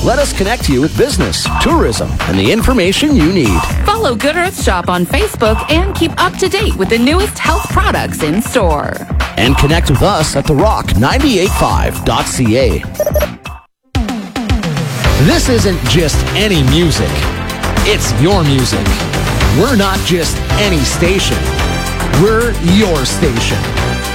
Let us connect you with business, tourism, and the information you need. Follow Good Earth Shop on Facebook and keep up to date with the newest health products in store. And connect with us at therock985.ca. This isn't just any music. It's your music. We're not just any station. We're your station.